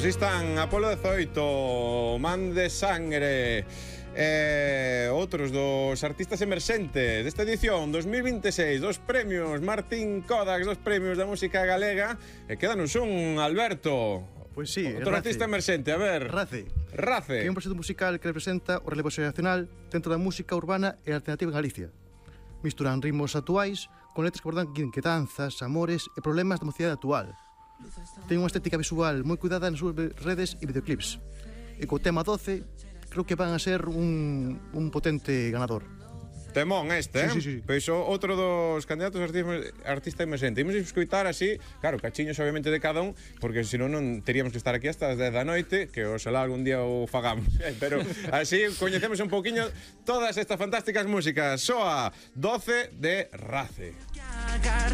Así están Apolo 18, Man de Sangre, outros dos artistas emerxentes desta edición 2026, dos premios Martín Kodax, dos premios da música galega. E quédanos un, Alberto. Pois sí, outro artista emerxente, a ver. Race. Race. Que é un proxecto musical que representa o relevo xeracional dentro da música urbana e alternativa en Galicia. Misturan ritmos actuais con letras que abordan inquedanzas, amores e problemas da mocidade actual. Ten unha estética visual moi cuidada nas súas redes e videoclips. E co tema 12 creo que van a ser un potente ganador. Temón este, Sí. Pois outro dos candidatos artista emerxente. Imos escoitar así, claro, cachiños obviamente de cada un, porque senón non teríamos que estar aquí hasta as 10 da noite, que oxalá algún día o fagamos. Pero así coñecemos un poquinho todas estas fantásticas músicas. Soa 12 de Race.